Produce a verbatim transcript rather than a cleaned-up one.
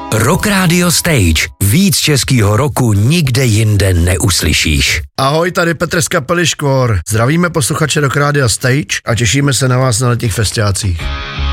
Rock Radio Stage. Víc českýho roku nikde jinde neuslyšíš. Ahoj, tady Petr z kapely Škvor. Zdravíme posluchače Rock Radio Stage a těšíme se na vás na letních festiácích.